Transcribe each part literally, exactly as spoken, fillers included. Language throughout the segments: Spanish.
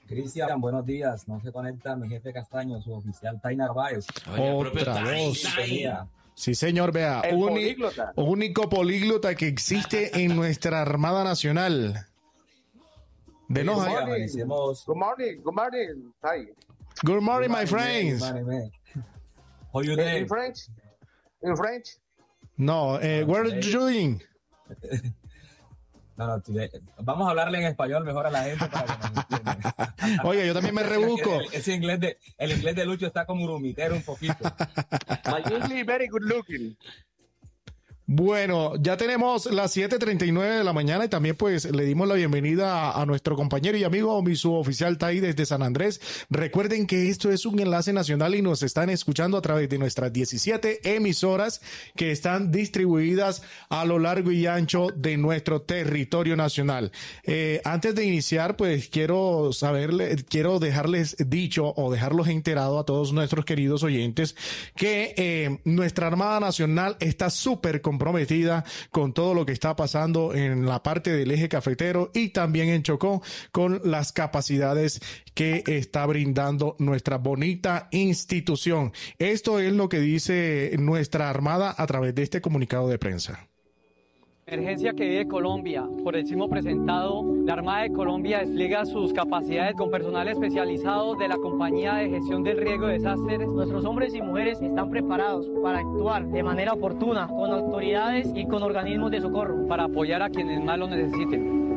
Cristian, buenos días. No se conecta mi jefe Castaño, su oficial Tai Narváez. Otra voz. Sí, señor, vea, El uni- políglota. único políglota que existe en nuestra Armada Nacional. De Sí, nos sí, allá. amanecemos. Good morning, good morning, Ty. Good morning, my Good friends. morning, man. How you In, doing? in French? In French? No, eh, what are you doing? No, no, today- vamos a hablarle en español mejor a la gente para que nos entienda. Oye, yo también me rebusco. El, ese inglés de, el inglés de Lucho está como grumitero un poquito. My English very good looking. Bueno, ya tenemos las siete treinta y nueve de la mañana y también pues le dimos la bienvenida a, a nuestro compañero y amigo, mi suboficial Tai desde San Andrés. Recuerden que esto es un enlace nacional y nos están escuchando a través de nuestras diecisiete emisoras que están distribuidas a lo largo y ancho de nuestro territorio nacional. Eh, antes de iniciar, pues quiero saberle, quiero dejarles dicho o dejarlos enterados a todos nuestros queridos oyentes que eh, nuestra Armada Nacional está súper comprometida con todo lo que está pasando en la parte del eje cafetero y también en Chocó con las capacidades que está brindando nuestra bonita institución. Esto es lo que dice nuestra Armada a través de este comunicado de prensa. Emergencia que vive Colombia. Por el sismo presentado, la Armada de Colombia despliega sus capacidades con personal especializado de la Compañía de Gestión del Riesgo de Desastres. Nuestros hombres y mujeres están preparados para actuar de manera oportuna con autoridades y con organismos de socorro. Para apoyar a quienes más lo necesiten.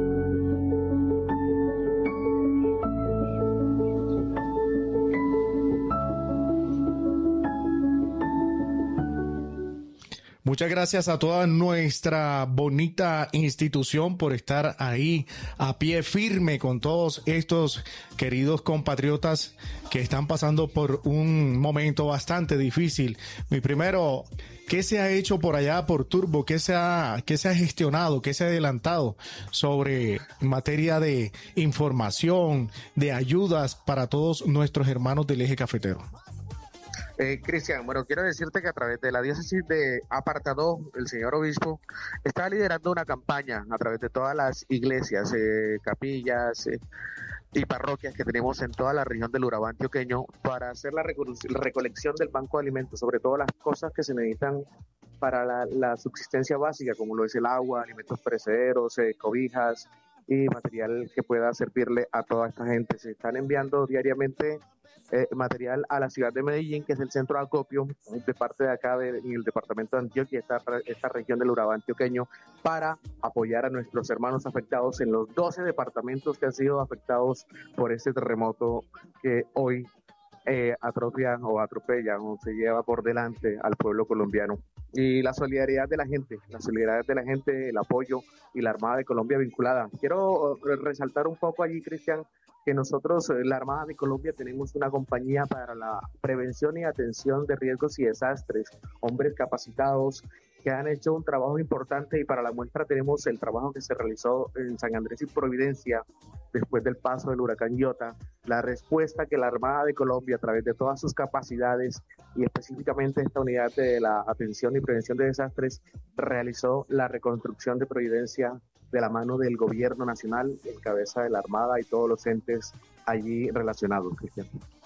Muchas gracias a toda nuestra bonita institución por estar ahí a pie firme con todos estos queridos compatriotas que están pasando por un momento bastante difícil. Mi primero, ¿qué se ha hecho por allá por Turbo? ¿Qué se ha, qué se ha gestionado? ¿Qué se ha adelantado sobre materia de información, de ayudas para todos nuestros hermanos del eje cafetero? Eh, Cristian, bueno, quiero decirte que a través de la diócesis de Apartadó, el señor obispo está liderando una campaña a través de todas las iglesias, eh, capillas eh, y parroquias que tenemos en toda la región del Urabá antioqueño para hacer la, reco- la recolección del banco de alimentos, sobre todo las cosas que se necesitan para la, la subsistencia básica, como lo es el agua, alimentos perecederos, eh, cobijas y material que pueda servirle a toda esta gente. Se están enviando diariamente eh, material a la ciudad de Medellín, que es el centro de acopio de parte de acá de, en el departamento de Antioquia, esta, esta región del Urabá antioqueño, para apoyar a nuestros hermanos afectados en los doce departamentos que han sido afectados por este terremoto que hoy eh, atrofian o atropellan o se lleva por delante al pueblo colombiano. Y la solidaridad de la gente, la solidaridad de la gente, el apoyo y la Armada de Colombia vinculada. Quiero resaltar un poco allí, Cristian, que nosotros, la Armada de Colombia, tenemos una compañía para la prevención y atención de riesgos y desastres, hombres capacitados que han hecho un trabajo importante, y para la muestra tenemos el trabajo que se realizó en San Andrés y Providencia después del paso del huracán Iota, la respuesta que la Armada de Colombia, a través de todas sus capacidades y específicamente esta unidad de la atención y prevención de desastres, realizó la reconstrucción de Providencia de la mano del gobierno nacional, en cabeza de la Armada y todos los entes allí relacionados, Cristian.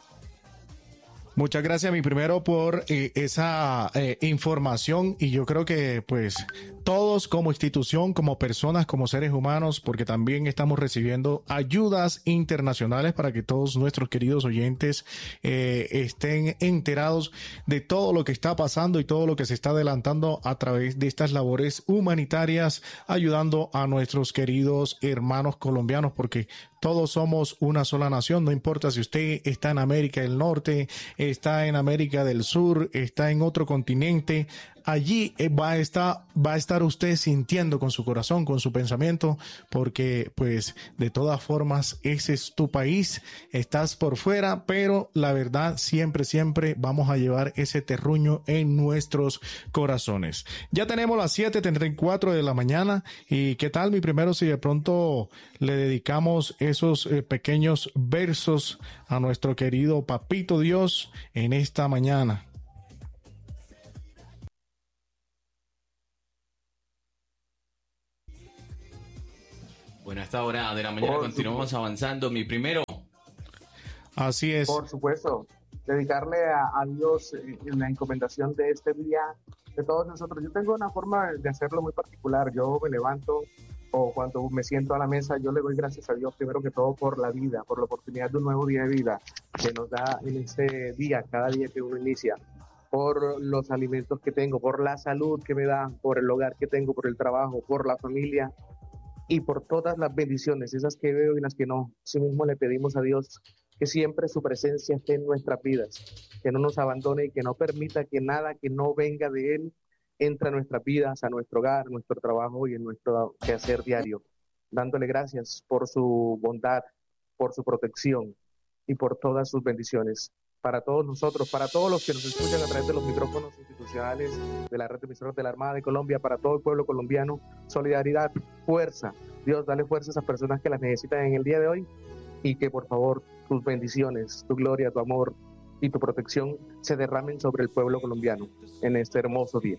Muchas gracias, mi primero, por eh, esa eh, información, y yo creo que pues todos como institución, como personas, como seres humanos, porque también estamos recibiendo ayudas internacionales para que todos nuestros queridos oyentes eh, estén enterados de todo lo que está pasando y todo lo que se está adelantando a través de estas labores humanitarias, ayudando a nuestros queridos hermanos colombianos, porque todos somos una sola nación. No importa si usted está en América del Norte, está en América del Sur, está en otro continente, allí va a estar, va a estar usted sintiendo con su corazón, con su pensamiento, porque pues de todas formas ese es tu país, estás por fuera, pero la verdad siempre, siempre vamos a llevar ese terruño en nuestros corazones. Ya tenemos las siete treinta y cuatro de la mañana, y qué tal, mi primero, si de pronto le dedicamos esos eh, pequeños versos a nuestro querido Papito Dios en esta mañana. Bueno, a esta hora de la mañana Oh, continuamos avanzando. Mi primero, Así es. Por supuesto, dedicarle a, a Dios en la encomendación de este día, de todos nosotros. Yo tengo una forma de hacerlo muy particular. Yo me levanto o cuando me siento a la mesa, yo le doy gracias a Dios primero que todo por la vida, por la oportunidad de un nuevo día de vida que nos da en este día, cada día que uno inicia, por los alimentos que tengo, por la salud que me da, por el hogar que tengo, por el trabajo, por la familia y por todas las bendiciones, esas que veo y las que no. Así mismo le pedimos a Dios que siempre su presencia esté en nuestras vidas, que no nos abandone y que no permita que nada que no venga de Él entre a nuestras vidas, a nuestro hogar, a nuestro trabajo y en nuestro quehacer diario, dándole gracias por su bondad, por su protección y por todas sus bendiciones. Para todos nosotros, para todos los que nos escuchan a través de los micrófonos institucionales de la red de emisoras de la Armada de Colombia, para todo el pueblo colombiano, solidaridad, fuerza. Dios, dale fuerza a esas personas que las necesitan en el día de hoy y que por favor tus bendiciones, tu gloria, tu amor y tu protección se derramen sobre el pueblo colombiano en este hermoso día.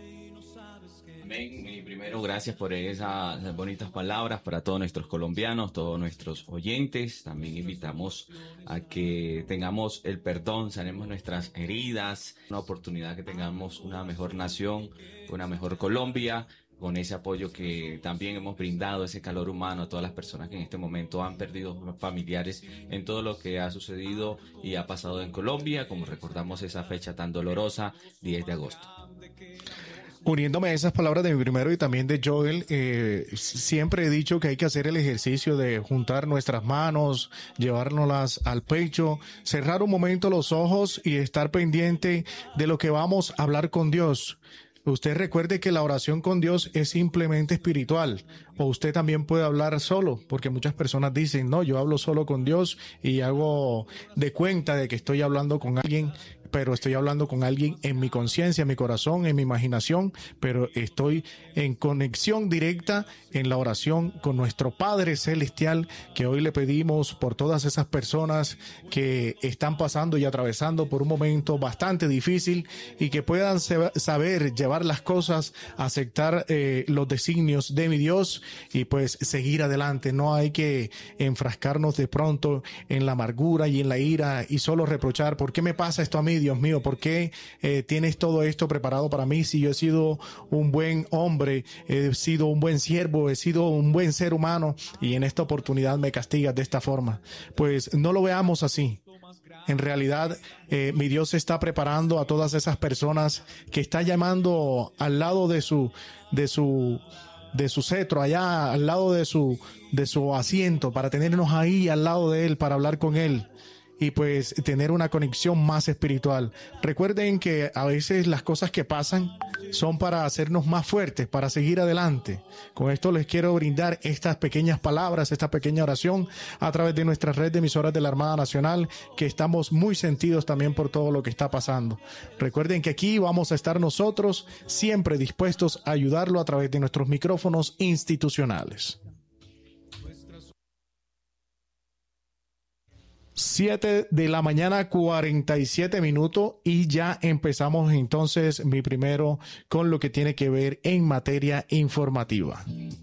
Amén. Y primero, gracias por esas bonitas palabras para todos nuestros colombianos, todos nuestros oyentes. También invitamos a que tengamos el perdón, sanemos nuestras heridas, una oportunidad que tengamos una mejor nación, una mejor Colombia, con ese apoyo que también hemos brindado, ese calor humano a todas las personas que en este momento han perdido familiares en todo lo que ha sucedido y ha pasado en Colombia, como recordamos esa fecha tan dolorosa, diez de agosto. Uniéndome a esas palabras de mi primero y también de Joel, eh, siempre he dicho que hay que hacer el ejercicio de juntar nuestras manos, llevárnoslas al pecho, cerrar un momento los ojos y estar pendiente de lo que vamos a hablar con Dios. Usted recuerde que la oración con Dios es simplemente espiritual, o usted también puede hablar solo, porque muchas personas dicen, no, yo hablo solo con Dios y hago de cuenta de que estoy hablando con alguien, pero estoy hablando con alguien en mi conciencia, en mi corazón, en mi imaginación, pero estoy en conexión directa en la oración con nuestro Padre Celestial, que hoy le pedimos por todas esas personas que están pasando y atravesando por un momento bastante difícil y que puedan saber llevar las cosas, aceptar eh, los designios de mi Dios y pues seguir adelante. No hay que enfrascarnos de pronto en la amargura y en la ira y solo reprochar, ¿por qué me pasa esto a mí? Dios mío, ¿por qué eh, tienes todo esto preparado para mí si yo he sido un buen hombre, he sido un buen siervo, he sido un buen ser humano y en esta oportunidad me castigas de esta forma? Pues no lo veamos así. En realidad, eh, mi Dios está preparando a todas esas personas que está llamando al lado de su, de su, de su cetro, allá al lado de su, de su asiento, para tenernos ahí al lado de Él, para hablar con Él y pues tener una conexión más espiritual. Recuerden que a veces las cosas que pasan son para hacernos más fuertes, para seguir adelante. Con esto les quiero brindar estas pequeñas palabras, esta pequeña oración a través de nuestra red de emisoras de la Armada Nacional, que estamos muy sentidos también por todo lo que está pasando. Recuerden que aquí vamos a estar nosotros siempre dispuestos a ayudarlo a través de nuestros micrófonos institucionales. siete de la mañana, cuarenta y siete minutos, y ya empezamos entonces mi primero con lo que tiene que ver en materia informativa.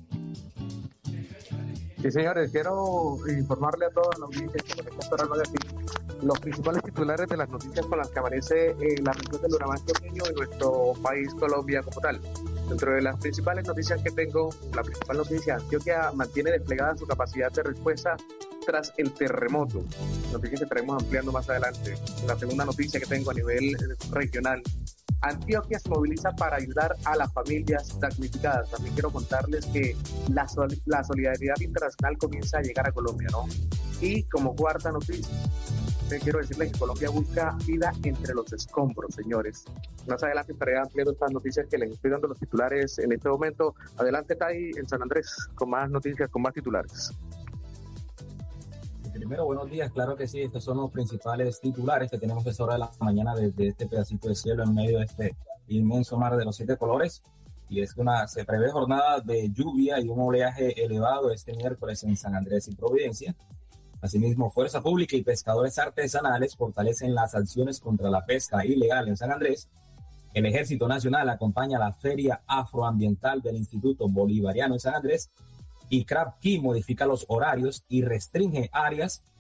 Sí, señores, quiero informarle a toda la audiencia que nos está esperando de aquí los principales titulares de las noticias con las que amanece eh, la región del huracán Otoño en nuestro país, Colombia, como tal. Dentro de las principales noticias que tengo, la principal noticia, Antioquia mantiene desplegada su capacidad de respuesta tras el terremoto. Noticia que estaremos ampliando más adelante. La segunda noticia que tengo a nivel regional, Antioquia se moviliza para ayudar a las familias damnificadas. También quiero contarles que la, sol- la solidaridad internacional comienza a llegar a Colombia, ¿no? Y como cuarta noticia, quiero decirles que Colombia busca vida entre los escombros, señores. Más adelante estaré ampliando estas noticias que les estoy dando los titulares en este momento. Adelante, Tai, en San Andrés, con más noticias, con más titulares. Primero, buenos días, claro que sí, estos son los principales titulares que tenemos a esta hora de la mañana desde este pedacito de cielo en medio de este inmenso mar de los siete colores. Y es que una, se prevé jornada de lluvia y un oleaje elevado este miércoles en San Andrés y Providencia. Asimismo, Fuerza Pública y pescadores artesanales fortalecen las acciones contra la pesca ilegal en San Andrés. El Ejército Nacional acompaña la Feria Afroambiental del Instituto Bolivariano en San Andrés. Y CRAPKI modifica los horarios y restringe áreas